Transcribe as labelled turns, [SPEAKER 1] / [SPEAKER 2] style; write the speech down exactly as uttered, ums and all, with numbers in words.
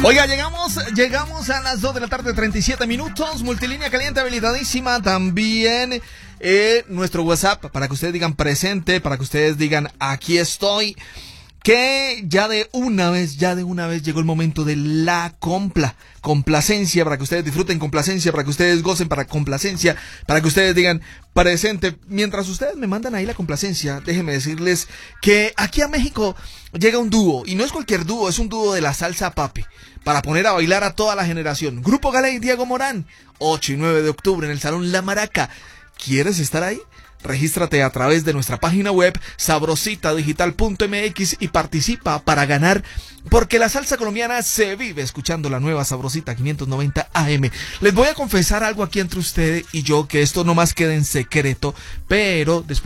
[SPEAKER 1] Oiga, llegamos, llegamos a las dos de la tarde, treinta y siete minutos. Multilínea caliente habilitadísima. También eh, nuestro WhatsApp para que ustedes digan presente, para que ustedes digan aquí estoy. Que ya de una vez, ya de una vez llegó el momento de la compla, complacencia, para que ustedes disfruten, complacencia, para que ustedes gocen, para complacencia, para que ustedes digan presente. Mientras ustedes me mandan ahí la complacencia, déjenme decirles que aquí a México llega un dúo, y no es cualquier dúo, es un dúo de la salsa papi, para poner a bailar a toda la generación. Grupo Gala y Diego Morán, ocho y nueve de octubre en el Salón La Maraca. ¿Quieres estar ahí? Regístrate a través de nuestra página web sabrosita digital punto m x y participa para ganar, porque la salsa colombiana se vive escuchando la nueva Sabrosita quinientos noventa A M. Les voy a confesar algo aquí entre usted y yo, que esto no más quede en secreto, pero después